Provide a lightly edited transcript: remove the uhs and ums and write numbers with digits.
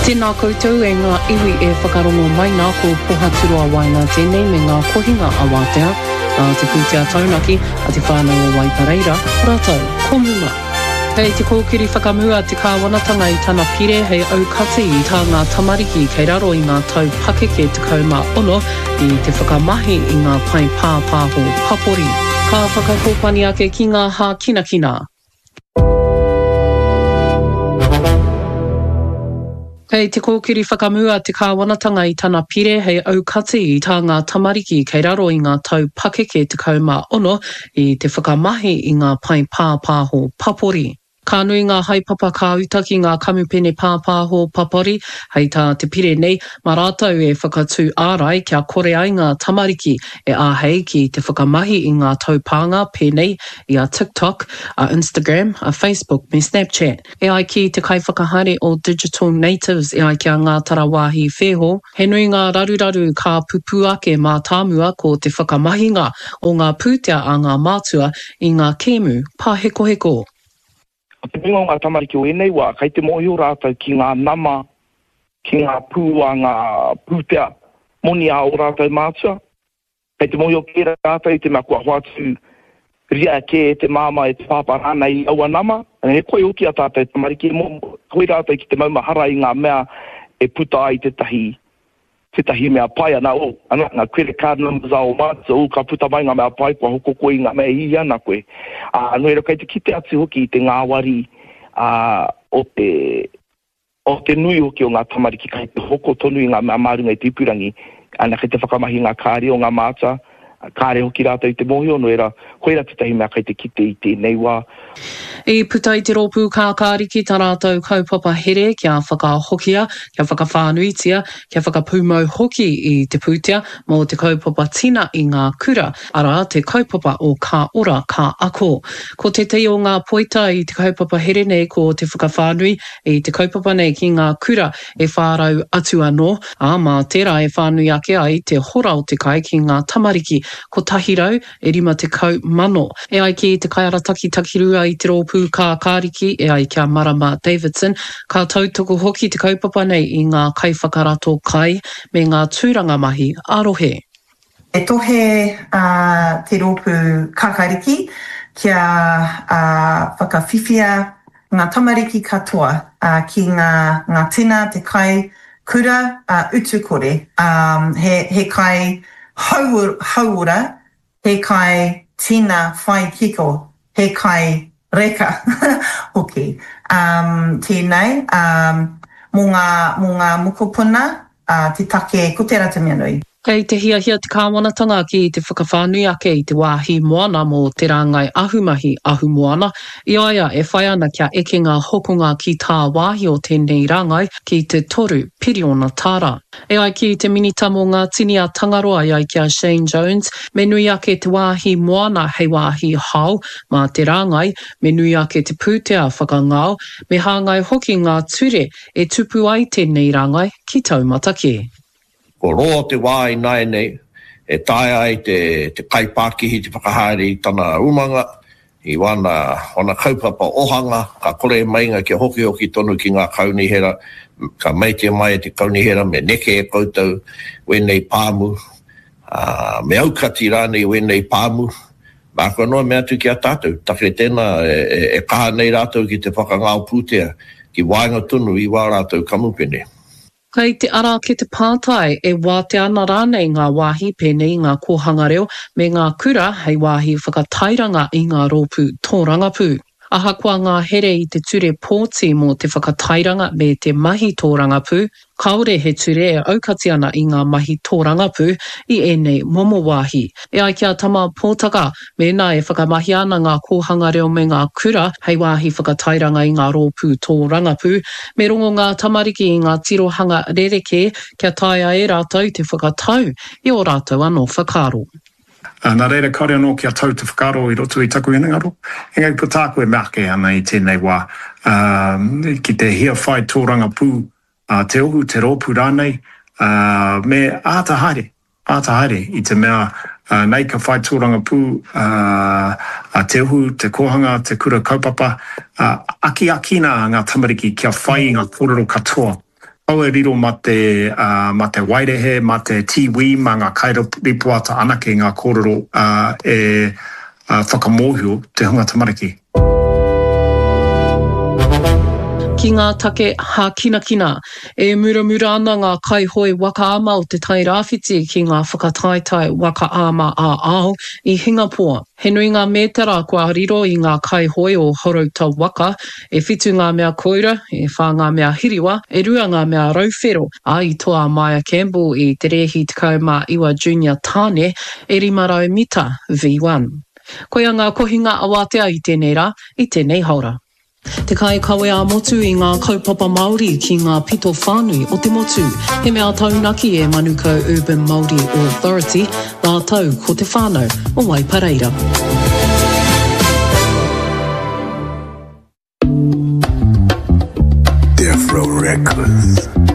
Tēnā koutou e ngā iwi e whakarongo mai ngā ko pohaturo a waina tēnei me ngā kohinga a wātea, te pūtea taunaki a te whānau o Waipareira, rātou, ko muna. Hei te kōkiri whakamua te kāwanatanga i tana pire hei aukati i tā ngā tamariki kei raro i ngā tau pakeke te kauma ono i te whakamahi i ngā pai pāpāho papori. Ka whakakopani ake ki ngā hā kinakina. Kei te kōkiri whakamua te kāwanatanga i tana pire hei aukati i tā ngā tamariki kei raro i ngā tau pakeke te kauma ono i te whakamahi i ngā pai pāpāho papori. Ka nui ngā haipapa ka utaki ngā kamupene pāpāho papori, hei tā te pire nei, mā rātou e whakatū ārai kia kore ai ngā tamariki e āhei ki te whakamahi i ngā taupānga pēnei i a TikTok, a Instagram, a Facebook me Snapchat. E ai ki te kaiwhakahare o Digital Natives e ai kia ngā tarawāhi wheho, he nui ngā raruraru ka pupu ake mā tāmua ko te whakamahinga o ngā pūtea a ngā mātua i ngā kēmu pāheko. Te pingo ngā tamariki o enei wā, kai te mohi o rātou ki ngā nama, ki ngā pūa, ngā pūtea, moni a o rātou mātua. Kai te mohi o kera rātou i te mea kua hoatu, ria ke te māma e te pāparana i aua nama. He koe oki a tātou tamariki, hoi rātou ki te maumahara i ngā mea e puta ai te tahi mea pai ana o, ngā credit card numbers a o mātua o ka puta mai ngā mea pai, kua hoko koe i ngā mea i ana koe. Nui rau kai te kite atu hoki i te ngāwari o te nui hoki o ngā tamariki kai te hoko tonu i ngā mea marunga i te ipurangi, ana kai te whakamahi ngā kāre o ngā mātua, kāre hoki rātou i te mohi o noera, koeira te tahi mea kai te kite i tēnei wā. I puta i te rōpū kākāriki tā rātou kaupapa here kia whakahokia, kia whakawhānuitia, kia whakapūmau hoki i te pūtea mō te kaupapa tina i ngā kura, ara te kaupapa o kā ora, kā ako. Ko te te o ngā poita i te kaupapa here nei ko te whakawhānui i te kaupapa nei ki ngā kura e whārau atu anō, mā tērā e whānui ake ai te hora o te kai ki ngā tamariki ko tahirau e 50 mano. E ai ki te kaiarataki takirua i te rōpū kākāriki e ai kia Marama Davidson, ka tautoko hoki te kaupapa nei i ngā kaiwhakarato kai me ngā tūranga mahi arohe. E tohe te rōpū kākāriki kia whakawhiwhia ngā tamariki katoa ki ngā tina te kai kura utu kore. He kai hauora, he kai tina whai kiko, he kai reka. Okay. Tēnei, mō ngā mukopuna, te take ko te rata mea nui. Kei te hiahia te kāwanatanga ki te whakawhānui ake i te wāhi moana mō te rāngai ahumahi ahu moana. I aia e whai ana kia eke ngā hokonga ki tā wāhi o tēnei rāngai ki te toru piriona tāra. E ai ki te minita mō ngā tini a tangaroa i ai kia Shane Jones, me nui ake te wāhi moana hei wāhi hau mā te rāngai, me nui ake te pūtea whakangao, me hāngai hoki ngā ture e tupu ai tēnei rāngai ki taumataki. Ko roa te wā i nai nei, e tae ai te kaipākihi te whakahare i tana umanga, i wana kaupapa ohanga, ka kore mainga kia hoki tonu ki ngā kaunihera, ka maitea mai te kaunihera, me neke e koutou, wenei pāmu, me aukati rānei wenei pāmu, Maka noa mea tu ki a tātou, take tēnā e kaha nei rātou ki te whakangao pūtea, ki wainga tunu i wā rātou kamupene. Kei te ara ke te pātai e wāte ana rānei ngā wāhi pēnei ngā kōhanga reo me ngā kura hei wāhi whakatairanga i ngā rōpū tōrangapū. Ahakoa ngā here i te ture pōti mō te whakatairanga me te mahi tōrangapū, kaore he ture e aukati ana i ngā mahi tōrangapū i enei momo wāhi. E ai kia tama pōtaka, mēnā e whakamahi ana ngā kōhanga reo me ngā kura hei wāhi whakatairanga i ngā rōpū tōrangapū, me rongo ngā tamariki i ngā tirohanga rereke kia taia e rātou te whakatau i o rātou anō whakaro. Nā reira kore anō kia tau te whakaro i roto i taku inangaro. Engai putaku e meake ana i tēnei wā. Ki te hia whai tōranga pū, te ohu, te rōpū rānei, me ātahaere i te mea nei ka whai tōranga pū, te ohu, te kohanga, te kura kaupapa, aki nā ngā tamariki kia whai ngā kōrero katoa. au e riro ma te wairehe, ma te tiwi, ma ngā kairaripuata ana ki ngā kōrero whakamohio te hunga tamariki. Ki ngā take hākina, e muramura ana ngā kaihoi waka ama o te tai rāwhiti ki ngā whakataitai waka ama a ao I Hingapore. He nui ngā mētara kua riro I ngā kaihoi o Horouta waka, e whitu ngā mea koira, e whā ngā mea hiriwa, e rua ngā mea rauwhero, a I toa Maya Campbell I te rehi 19 Junior Tāne, e 500 mita V1. Koia ngā kohinga awatea I tēnei rā, I tēnei haura. Te kai kawe a motu I ngā kaupapa Māori ki ngā pito whānui o te motu. He mea taunaki e Manukau Urban Māori Authority, ngā tau ko te whānau o Waipareira. Death Row Records.